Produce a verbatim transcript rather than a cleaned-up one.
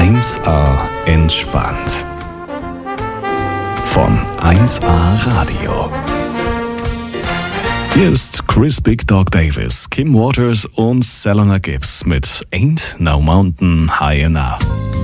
eins A entspannt. Von eins A Radio. Hier ist Chris Big Dog Davis, Kim Waters und Selena Gibbs mit Ain't No Mountain High Enough.